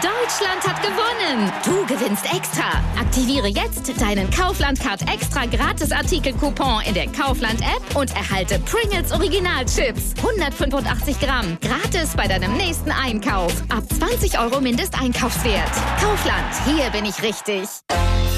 Deutschland hat gewonnen. Du gewinnst extra. Aktiviere jetzt deinen Kaufland-Card extra Gratis-Artikel-Coupon in der Kaufland-App und erhalte Pringles Original-Chips. 185 Gramm. Gratis bei deinem nächsten Einkauf. Ab 20 € Mindesteinkaufswert. Kaufland. Hier bin ich richtig.